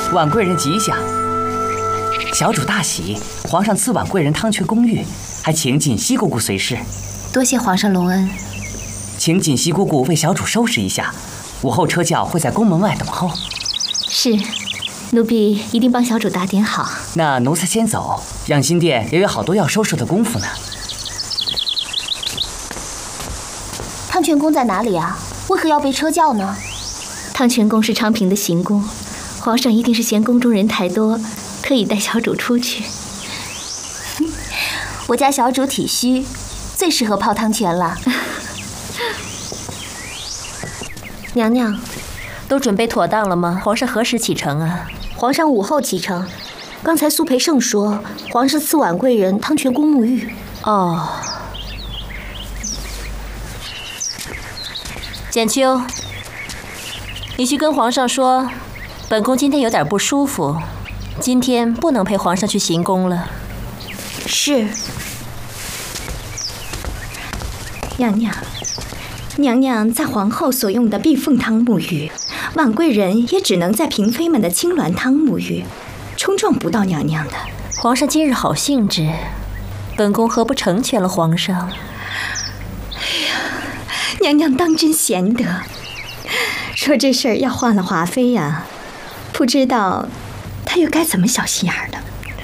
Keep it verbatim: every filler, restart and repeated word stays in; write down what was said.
婉贵人吉祥。小主大喜，皇上赐婉贵人汤泉公寓，还请锦溪姑姑随侍。 多谢皇上隆恩。 请锦溪姑姑为小主收拾一下，午后车轿会在宫门外等候。 是，奴婢一定帮小主打点好。 那奴才先走，养心殿也有好多要收拾的功夫呢。 汤泉宫在哪里啊？为何要备车轿呢？ 汤泉宫是昌平的行宫，皇上一定是嫌宫中人太多，可以带小主出去。 我家小主体虚，最适合泡汤泉了。 娘娘，都准备妥当了吗？皇上何时启程啊？ 皇上午后启程。刚才苏培盛说，皇上赐婉贵人汤泉宫沐浴。 哦。简秋，你去跟皇上说，本宫今天有点不舒服，今天不能陪皇上去行宫了。 是。 娘娘，娘娘在皇后所用的碧凤汤沐浴，婉贵人也只能在嫔妃们的青鸾汤沐浴，冲撞不到娘娘的。 皇上今日好兴致，本宫何不成全了皇上？ 娘娘当真贤德，说这事儿要换了华妃呀，不知道她又该怎么小心眼了。